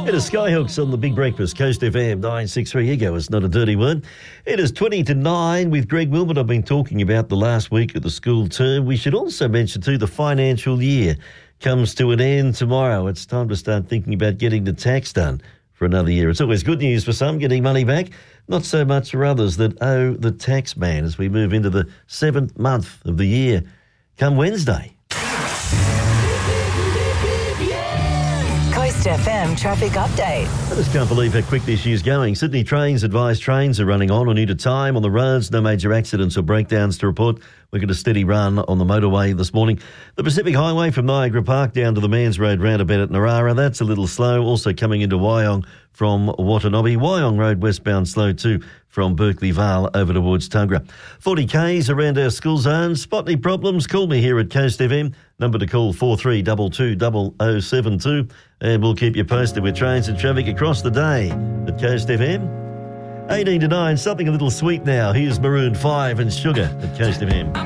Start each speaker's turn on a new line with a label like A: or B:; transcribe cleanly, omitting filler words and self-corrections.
A: It is Skyhooks on the Big Breakfast, Coast FM 963. Ego is not a dirty word. It is 20 to 9 with Greg Wilmot. I've been talking about the last week of the school term. We should also mention too the financial year comes to an end tomorrow. It's time to start thinking about getting the tax done for another year. It's always good news for some, getting money back. Not so much for others that owe the tax man as we move into the 7th month of the year come Wednesday.
B: Coast FM traffic update.
A: I just can't believe how quick this year's going. Sydney Trains advise trains are running on or near to time on the roads. No major accidents or breakdowns to report. We've got a steady run on the motorway this morning. The Pacific Highway from Niagara Park down to the Mans Road roundabout at Narara. That's a little slow. Also coming into Wyong from Watanabe. Wyong Road westbound slow too from Berkeley Vale over towards Tuggerah. 40 Ks around our school zones. Spot any problems? Call me here at Coast FM. Number to call 43220072. And we'll keep you posted with trains and traffic across the day at Coast FM. 18 to 9, something a little sweet now. Here's Maroon 5 and Sugar at Coast FM.